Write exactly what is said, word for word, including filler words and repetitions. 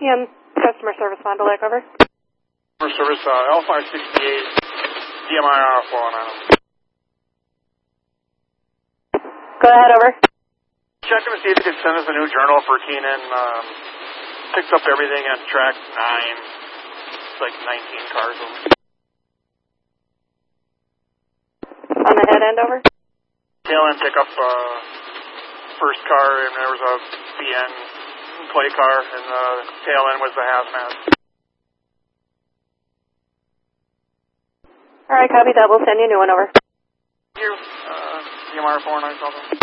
And customer service Fond du Lac, over. Customer service, uh, L five sixty-eight, D M I R following on them. Go ahead, over. Checking to see if you could send us a new journal for Keenan. Um, picks up everything at track nine. It's like nineteen cars over. On the head end, over. Tail end pickup, uh, first car, and there was a B N play car, and the tail end was the hazmat. All right, copy that. We'll send you a new one, over. Thank you. Uh, D M R four nine seven.